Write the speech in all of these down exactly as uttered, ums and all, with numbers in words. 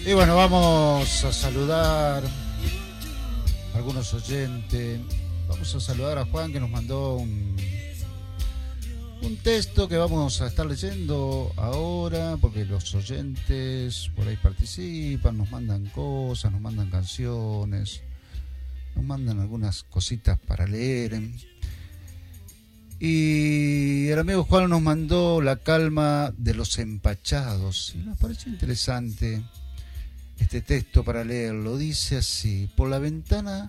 Y bueno, vamos a saludar a algunos oyentes. Vamos a saludar a Juan, que nos mandó un, un texto que vamos a estar leyendo ahora, porque los oyentes por ahí participan, nos mandan cosas, nos mandan canciones, nos mandan algunas cositas para leer. Y el amigo Juan nos mandó La calma de los empachados. Y nos pareció interesante este texto para leerlo. Dice así: por la ventana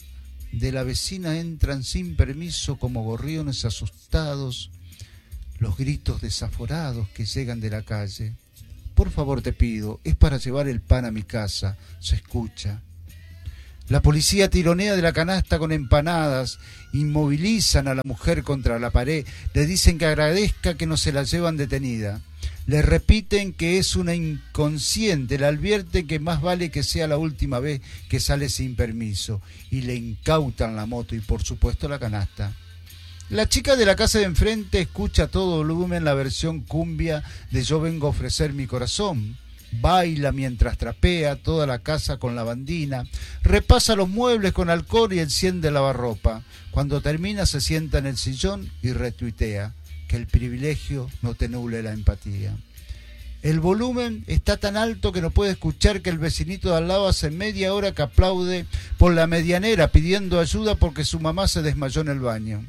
de la vecina entran sin permiso como gorriones asustados los gritos desaforados que llegan de la calle. Por favor te pido, es para llevar el pan a mi casa, se escucha. La policía tironea de la canasta con empanadas, inmovilizan a la mujer contra la pared, le dicen que agradezca que no se la llevan detenida. Le repiten que es una inconsciente, le advierten que más vale que sea la última vez que sale sin permiso y le incautan la moto y por supuesto la canasta. La chica de la casa de enfrente escucha a todo volumen la versión cumbia de Yo vengo a ofrecer mi corazón. Baila mientras trapea toda la casa con lavandina, repasa los muebles con alcohol y enciende el lavarropa. Cuando termina se sienta en el sillón y retuitea: que el privilegio no te nuble la empatía. El volumen está tan alto que no puede escuchar que el vecinito de al lado hace media hora que aplaude por la medianera pidiendo ayuda porque su mamá se desmayó en el baño.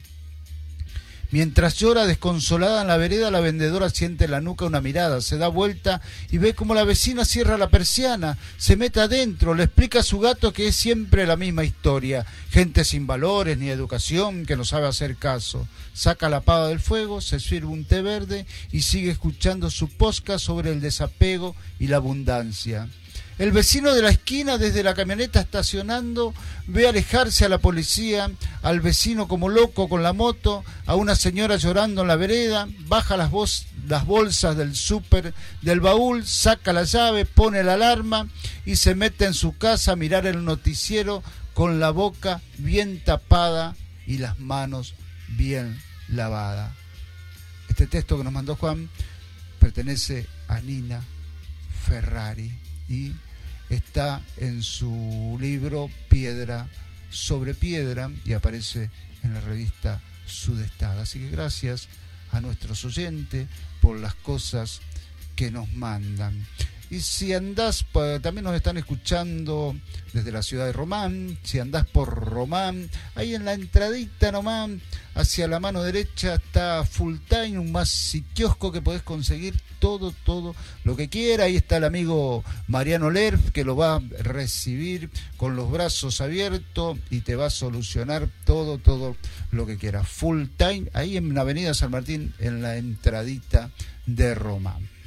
Mientras llora desconsolada en la vereda, la vendedora siente en la nuca una mirada, se da vuelta y ve como la vecina cierra la persiana, se mete adentro, le explica a su gato que es siempre la misma historia, gente sin valores ni educación que no sabe hacer caso. Saca la pava del fuego, se sirve un té verde y sigue escuchando su podcast sobre el desapego y la abundancia. El vecino de la esquina, desde la camioneta estacionando, ve alejarse a la policía, al vecino como loco con la moto, a una señora llorando en la vereda, baja las, voz, las bolsas del súper del baúl, saca la llave, pone la alarma y se mete en su casa a mirar el noticiero con la boca bien tapada y las manos bien lavadas. Este texto que nos mandó Juan pertenece a Nina Ferrari y está en su libro Piedra sobre Piedra y aparece en la revista Sudestada. Así que gracias a nuestros oyentes por las cosas que nos mandan. Y si andás, también nos están escuchando desde la ciudad de Román, si andás por Román, ahí en la entradita nomás, hacia la mano derecha está Full Time, un más kiosco que podés conseguir todo, todo lo que quiera. Ahí está el amigo Mariano Lerf, que lo va a recibir con los brazos abiertos y te va a solucionar todo, todo lo que quiera. Full Time, ahí en la avenida San Martín, en la entradita de Román.